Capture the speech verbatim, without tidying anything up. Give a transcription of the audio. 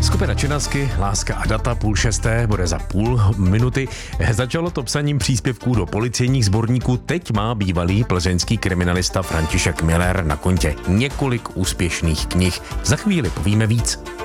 Skupina Činasky, Láska a data, půl šesté, bude za půl minuty. Začalo to psaním příspěvků do policejních sborníků. Teď má bývalý plzeňský kriminalista František Miller na kontě několik úspěšných knih. Za chvíli povíme víc.